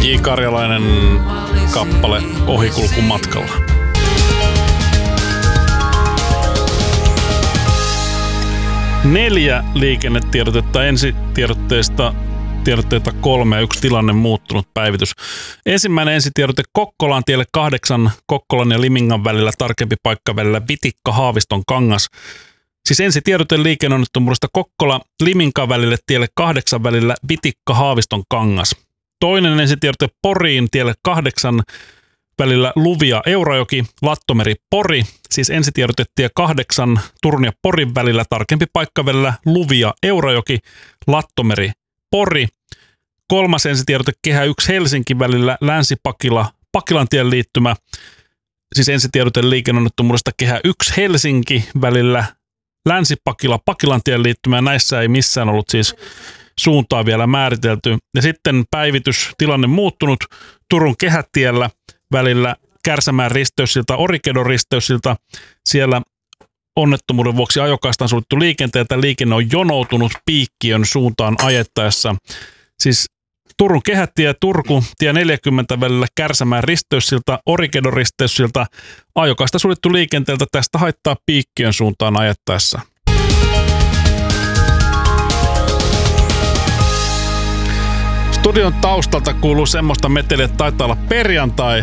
J. Karjalainen kappale Ohikulkumatkalla. Neljä liikennetiedotetta ensitiedotteista. Tiedotteita 3 ja 1 tilanne muuttunut päivitys. Ensimmäinen ensitiedote Kokkolaan tielle 8 Kokkolan ja Limingan välillä, tarkempi paikka välillä Vitikka-Haaviston kangas. Siis ensitiedote liikenneonnettomuudesta Kokkola-Liminka välille tielle 8 välillä Vitikka-Haaviston kangas. Toinen ensitiedote Poriin tielle 8 välillä Luvia-Eurajoki, Lattomeri-Pori. Siis ensitiedote tie 8 Turun ja Porin välillä, tarkempi paikka välillä Luvia-Eurajoki, Lattomeri-Pori. Kolmas ensitiedote Kehä 1 Helsinki välillä Länsi-Pakila, Pakilantien liittymä. Siis ensitiedote liikenneonnettomuudesta Kehä 1 Helsinki välillä Länsi-Pakila, Pakilantien liittymä. Näissä ei missään ollut siis suuntaa vielä määritelty. Ja sitten päivitys, tilanne muuttunut Turun Kehätiellä välillä Kärsämään risteyssilta, Orikedon risteyssilta. Siellä onnettomuuden vuoksi ajokaista on suljettu liikenteeltä. Liikenne on jonoutunut Piikkiön suuntaan ajettaessa. Siis Turun Kehätie, Turku, tie 40 välillä Kärsämään risteyssilta, Orikedon risteyssilta. Ajokaista suljettu liikenteeltä, tästä haittaa Piikkiön suuntaan ajettaessa. Studion taustalta kuuluu semmoista meteliä, että taitaa olla perjantai.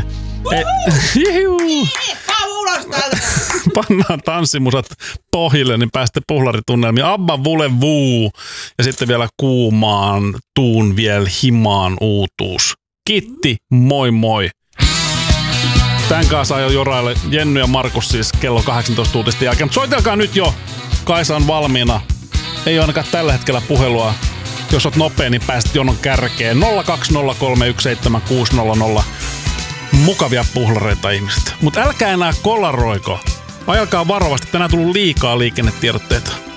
Pannaan tanssimusat pohjille, niin pääsette puhlaritunnelmiin. Abba vule vuu. Ja sitten vielä kuumaan tuun vielä himaan uutuus. Kitti, moi moi. Tän kanssa ajo joraille Jenny ja Markus siis kello 18 uutisten jälkeen. Mutta soitelkaa nyt jo. Kaisa on valmiina. Ei ole ainakaan tällä hetkellä puhelua. Jos oot nopea, niin pääset jonon kärkeen. 020317600. Mukavia puhlareita ihmiset. Mutta älkää enää kolaroiko. Ajelkaa varovasti, tänään on tullut liikaa liikennetiedotteita.